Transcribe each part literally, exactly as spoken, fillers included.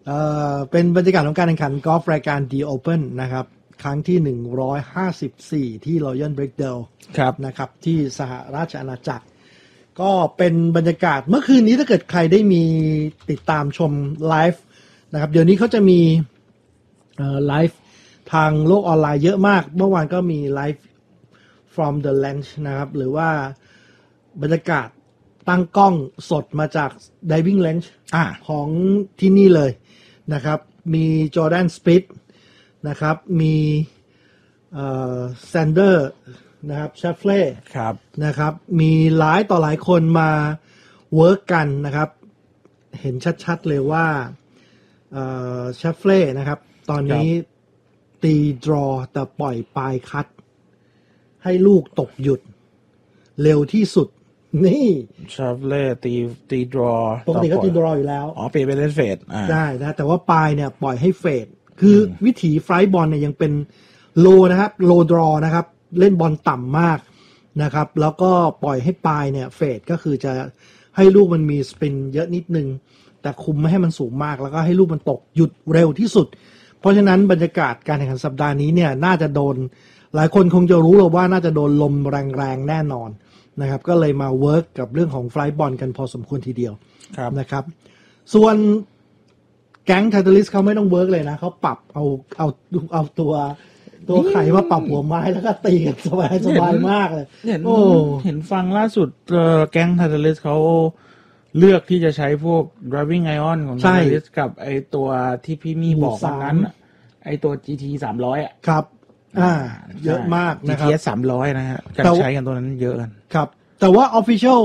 เอ่อเป็นบรรยากาศของการแข่งขันกอล์ฟรายการ The Open นะครับครั้งที่หนึ่งร้อยห้าสิบสี่ที่ Royal Birkdale ครับนะครับที่สหราชอาณาจักรก็เป็นบรรยากาศเมื่อคืนนี้ถ้าเกิดใครได้มีติดตามชมไลฟ์นะครับเดี๋ยวนี้เขาจะมีเอ่อไลฟ์ทางโลกออนไลน์เยอะมากเมื่อวานก็มีไลฟ์ from the Range นะครับหรือว่าบรรยากาศตั้งกล้องสดมาจาก Diving Range อ่าของที่นี่เลยนะครับมีจอร์แดนสปิทนะครับมีเอ่อแซนเดอร์นะครับเชฟเล่ครับนะครับมีหลายต่อหลายคนมาเวิร์กกันนะครับเห็นชัดๆเลยว่าเอ่อเชฟเล่นะครับตอนนี้ตีดรอแต่ปล่อยปลายคัดให้ลูกตกหยุดเร็วที่สุดนี่ชาร์ฟเล่ตีตีดรอปกติเขาตีดรออยู่แล้วอ๋อเปลี่ยนเป็นเล่นเฟดได้นะแต่ว่าปลายเนี่ยปล่อยให้เฟดคือวิถีไฟล์บอลเนี่ยยังเป็นโลนะครับโลดรอนะครับเล่นบอลต่ำมากนะครับแล้วก็ปล่อยให้ปลายเนี่ยเฟดก็คือจะให้ลูกมันมีสปินเยอะนิดนึงแต่คุมไม่ให้มันสูงมากแล้วก็ให้ลูกมันตกหยุดเร็วที่สุดเพราะฉะนั้นบรรยากาศการแข่งขันสัปดาห์นี้เนี่ยน่าจะโดนหลายคนคงจะรู้เลยว่าน่าจะโดนลมแรงๆแน่นอนนะครับก็เลยมาเวิร์กกับเรื่องของไฟล์บอลกันพอสมควรทีเดียวนะครับส่วนแก๊งไทเทลิสเขาไม่ต้องเวิร์กเลยนะเขาปรับเอาเอาเอาตัวตัวไข่มาปรับหัวไม้แล้วก็ตีกันสบายสบายมากเลยโอ้เห็นฟังล่าสุดแก๊งไทเทลิสเขาเลือกที่จะใช้พวก driving iron ของไทเทลิสกับไอตัวที่พี่มี่บอกวันนั้นไอตัว จี ที สามร้อยอ่ะครับอ่าเยอะมากนะครับจี ที เอส สามร้อยนะฮะการใช้กันตัวนั้นเยอะกันครับแต่ว่า official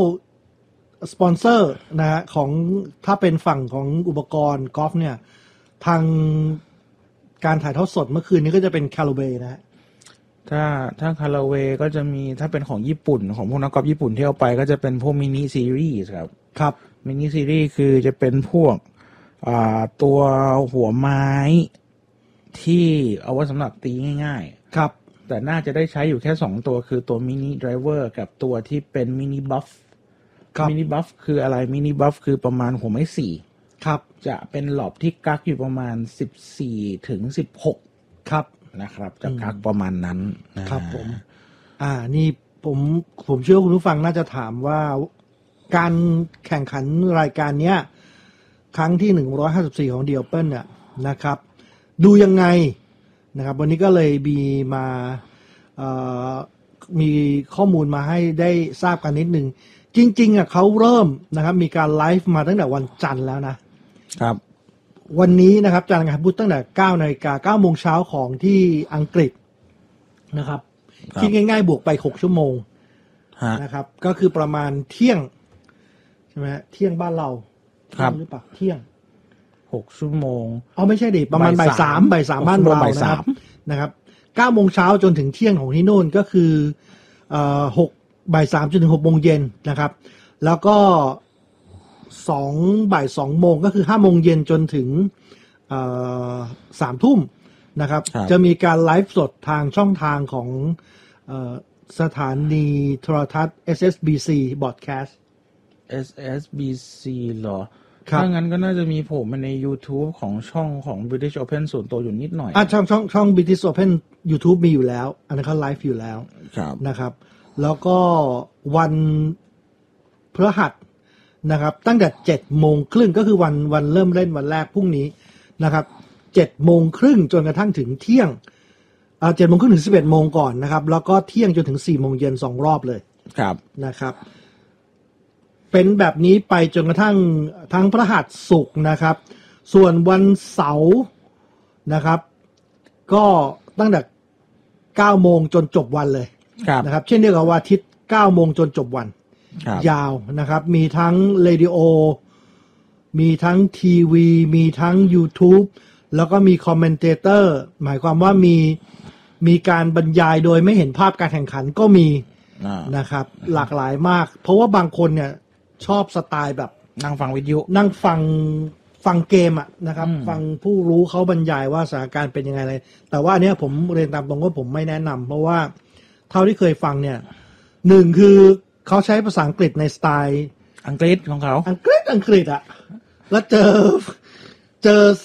sponsor นะฮะของถ้าเป็นฝั่งของอุปกรณ์กอล์ฟเนี่ยทางการถ่ายทอดสดเมื่อคืนนี้ก็จะเป็น Callaway นะฮะถ้าถ้า Callaway ก็จะมีถ้าเป็นของญี่ปุ่นของพวกนักกอล์ฟญี่ปุ่นที่เอาไปก็จะเป็นพวกมินิซีรีส์ครับครับมินิซีรีส์คือจะเป็นพวกอ่าตัวหัวไม้ที่เอาไว้สำหรับตีง่ายๆครับแต่น่าจะได้ใช้อยู่แค่สองตัวคือตัวมินิไดรเวอร์กับตัวที่เป็นมินิบัฟมินิบัฟคืออะไรมินิบัฟคือประมาณหัวไม้สี่ครับจะเป็นหลอบที่กักอยู่ประมาณสิบสี่ถึงสิบหกครับนะครับจะกักประมาณนั้นครับผมอ่านี่ผมผมเชื่อคุณผู้ฟังน่าจะถามว่าการแข่งขันรายการเนี้ยครั้งที่หนึ่งร้อยห้าสิบสี่ของ The Open เนี่ยนะครับดูยังไงนะครับวันนี้ก็เลยมีมาเอ่อมีข้อมูลมาให้ได้ทราบกันนิดนึงจริงๆอ่ะเขาเริ่มนะครับมีการไลฟ์มาตั้งแต่วันจันทร์แล้วนะครับวันนี้นะครับจันทร์กับพุธตั้งแต่เก้านาฬิกาเก้าโมงเช้าของที่อังกฤษนะครับคิดง่ายๆบวกไปหกชั่วโมงนะครับก็คือประมาณเที่ยงใช่ไหมเที่ยงบ้านเราครับหรือเปล่าเที่ยงหกชั่วโมงอ๋อไม่ใช่ดิประมาณบ่ายสามบ่ายสามบ้านเรานะครับนะครับเก้าโมงเช้าจนถึงเที่ยงของที่โน่นก็คือเอ่อหกบ่ายสามจนถึงหกโมงเย็นนะครับแล้วก็สองบ่ายสองโมงก็คือห้าโมงเย็นจนถึงเอ่อสามทุ่มนะครับจะมีการไลฟ์สดทางช่องทางของเอ่อสถานีโทรทัศน์ เอส เอส บี ซี Broadcast เอส เอส บี ซี เหรอถ้างั้นก็น่าจะมีผมใน YouTube ของช่องของ British Open ส่วนตัวอยู่นิดหน่อยอ่ะช่องช่องช่อง British Open YouTube มีอยู่แล้วอันนั้นเขาไลฟ์อยู่แล้วนะครับแล้วก็วันพฤหัสนะครับตั้งแต่เจ็ดโมงครึ่งก็คือวันวันเริ่มเล่นวันแรกพรุ่งนี้นะครับเจ็ดโมงครึ่งจนกระทั่งถึงเที่ยงอ่าเจ็ดโมงครึ่งถึงสิบเอ็ดโมงก่อนนะครับแล้วก็เที่ยงจนถึงสี่โมงเย็นสองรอบเลยครับนะครับเป็นแบบนี้ไปจนกระทั่งทั้งพฤหัสศุกร์นะครับส่วนวันเสาร์นะครับก็ตั้งแต่เก้าโมงจนจบวันเลยนะครับเช่นเดียวกับวันอาทิตย์เก้าโมงจนจบวันยาวนะครับมีทั้งเรดิโอมีทั้งทีวีมีทั้ง YouTube แล้วก็มีคอมเมนเตเตอร์หมายความว่ามีมีการบรรยายโดยไม่เห็นภาพการแข่งขันก็มีนะครับหลากหลายมากเพราะว่าบางคนเนี่ยชอบสไตล์แบบนั่งฟังวิทยุนั่งฟังฟังเกมอ่ะนะครับฟังผู้รู้เขาบรรยายว่าสถานการณ์เป็นยังไงเลยแต่ว่าอันเนี้ยผมเรียนตามตรงว่าผมไม่แนะนำเพราะว่าเท่าที่เคยฟังเนี่ยหนึ่งคือเขาใช้ภาษาอังกฤษในสไตล์อังกฤษของเขาอังกฤษอังกฤษอ่ะแล้วเจอเจอ